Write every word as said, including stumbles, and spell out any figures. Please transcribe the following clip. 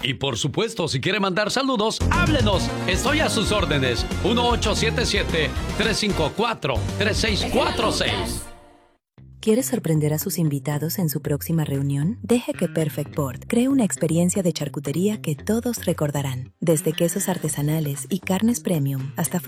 Y por supuesto, si quiere mandar saludos, háblenos. Estoy a sus órdenes. uno ocho siete siete, tres cinco cuatro, tres seis cuatro seis. ¿Quiere sorprender a sus invitados en su próxima reunión? Deje que Perfect Board cree una experiencia de charcutería que todos recordarán. Desde quesos artesanales y carnes premium hasta